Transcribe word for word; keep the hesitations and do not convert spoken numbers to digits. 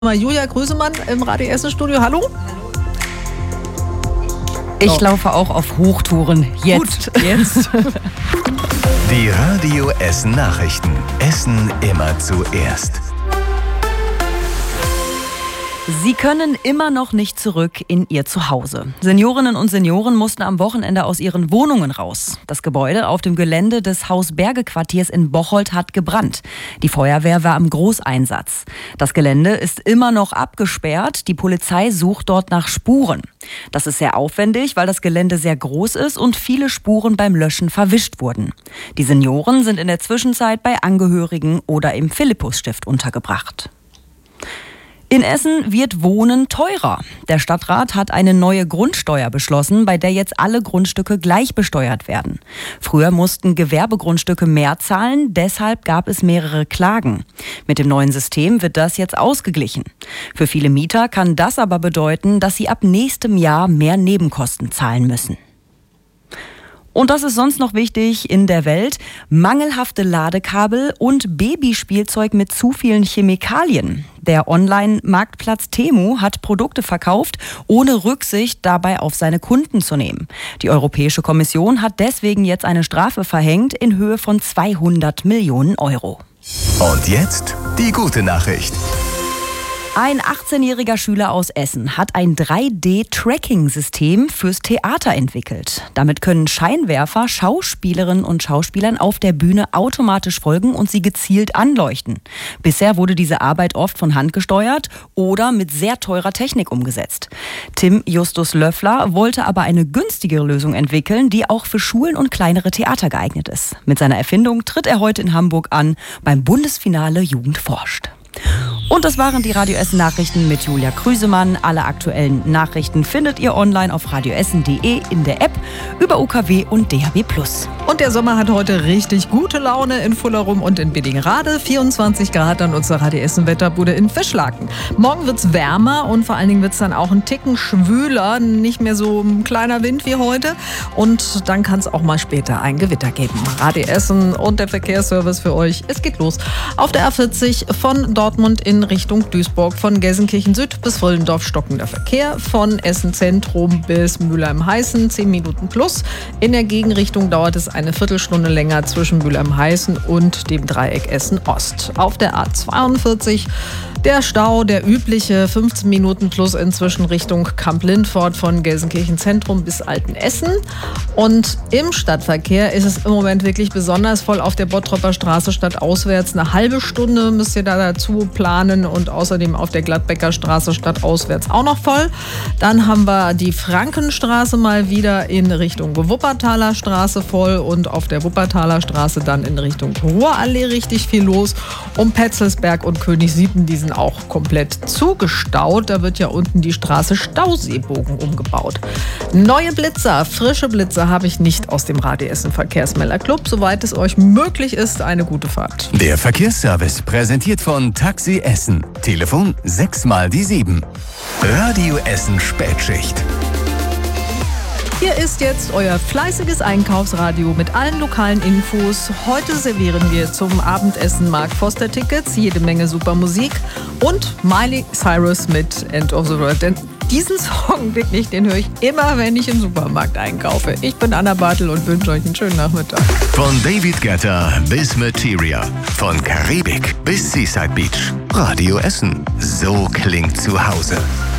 Mal Julia Grüsemann im Radio Essen Studio. Hallo. Ich oh. laufe auch auf Hochtouren. Jetzt. Gut. Jetzt. Die Radio Essen Nachrichten. Essen immer zuerst. Sie können immer noch nicht zurück in ihr Zuhause. Seniorinnen und Senioren mussten am Wochenende aus ihren Wohnungen raus. Das Gebäude auf dem Gelände des Haus-Berge-Quartiers in Bocholt hat gebrannt. Die Feuerwehr war im Großeinsatz. Das Gelände ist immer noch abgesperrt. Die Polizei sucht dort nach Spuren. Das ist sehr aufwendig, weil das Gelände sehr groß ist und viele Spuren beim Löschen verwischt wurden. Die Senioren sind in der Zwischenzeit bei Angehörigen oder im Philippusstift untergebracht. In Essen wird Wohnen teurer. Der Stadtrat hat eine neue Grundsteuer beschlossen, bei der jetzt alle Grundstücke gleich besteuert werden. Früher mussten Gewerbegrundstücke mehr zahlen, deshalb gab es mehrere Klagen. Mit dem neuen System wird das jetzt ausgeglichen. Für viele Mieter kann das aber bedeuten, dass sie ab nächstem Jahr mehr Nebenkosten zahlen müssen. Und das ist sonst noch wichtig in der Welt: mangelhafte Ladekabel und Babyspielzeug mit zu vielen Chemikalien. Der Online-Marktplatz Temu hat Produkte verkauft, ohne Rücksicht dabei auf seine Kunden zu nehmen. Die Europäische Kommission hat deswegen jetzt eine Strafe verhängt in Höhe von zweihundert Millionen Euro. Und jetzt die gute Nachricht. Ein achtzehnjähriger Schüler aus Essen hat ein drei D-Tracking-System fürs Theater entwickelt. Damit können Scheinwerfer Schauspielerinnen und Schauspielern auf der Bühne automatisch folgen und sie gezielt anleuchten. Bisher wurde diese Arbeit oft von Hand gesteuert oder mit sehr teurer Technik umgesetzt. Tim Justus Löffler wollte aber eine günstigere Lösung entwickeln, die auch für Schulen und kleinere Theater geeignet ist. Mit seiner Erfindung tritt er heute in Hamburg an beim Bundesfinale Jugend forscht. Und das waren die Radio Essen Nachrichten mit Julia Grüsemann. Alle aktuellen Nachrichten findet ihr online auf radioessen punkt de, in der App, über U K W und D A B plus. Und der Sommer hat heute richtig gute Laune in Fullerum und in Biddingrade. vierundzwanzig Grad an unserer Radio Essen Wetterbude in Fischlaken. Morgen wird es wärmer und vor allen Dingen wird es dann auch ein Ticken schwüler. Nicht mehr so ein kleiner Wind wie heute. Und dann kann es auch mal später ein Gewitter geben. Radio Essen und der Verkehrsservice für euch. Es geht los auf der A vierzig von Dortmund in Richtung Duisburg, von Gelsenkirchen Süd bis Vollendorf stockender Verkehr, von Essen Zentrum bis Mülheim-Heißen zehn Minuten plus. In der Gegenrichtung dauert es eine Viertelstunde länger zwischen Mülheim-Heißen und dem Dreieck Essen Ost. Auf der A zweiundvierzig der Stau, der übliche, fünfzehn Minuten plus inzwischen Richtung Kamp-Lindfort von Gelsenkirchen Zentrum bis Altenessen. Und im Stadtverkehr ist es im Moment wirklich besonders voll auf der Bottropper Straße stadtauswärts. Eine halbe Stunde müsst ihr da dazu planen und außerdem auf der Gladbecker Straße stadtauswärts auch noch voll. Dann haben wir die Frankenstraße mal wieder in Richtung Wuppertaler Straße voll und auf der Wuppertaler Straße dann in Richtung Ruhrallee richtig viel los. Um Petzelsberg und Königsiepen, die sind auch komplett zugestaut. Da wird ja unten die Straße Stauseebogen umgebaut. Neue Blitzer, frische Blitzer habe ich nicht aus dem Radio Essen Verkehrsmelder-Club. Soweit es euch möglich ist, eine gute Fahrt. Der Verkehrsservice präsentiert von Taxi Essen. Telefon sechs mal die sieben. Radio Essen Spätschicht. Hier ist jetzt euer fleißiges Einkaufsradio mit allen lokalen Infos. Heute servieren wir zum Abendessen Mark Foster Tickets, jede Menge super Musik und Miley Cyrus mit End of the World. Denn diesen Song wirklich, den höre ich immer, wenn ich im Supermarkt einkaufe. Ich bin Anna Bartel und wünsche euch einen schönen Nachmittag. Von David Guetta bis Materia, von Karibik bis Seaside Beach. Radio Essen, so klingt zu Hause.